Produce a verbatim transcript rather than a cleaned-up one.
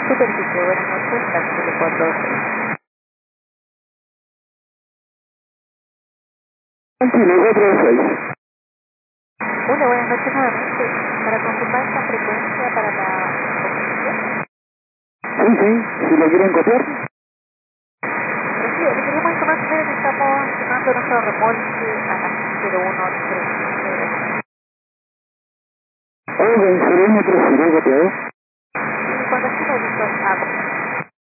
Superficie, buenas noches, taxi de cuatro seis. Chile cuatro seis. Hola, buenas noches nuevamente. Para confirmar esta frecuencia para la comunicación. Sí, sí, si lo quieren copiar. Sí, le queríamos informar primero que estamos tomando nuestro remolque a las cero uno tres. Orden cero uno tres cero copiado. Y cuando esté listo, ah,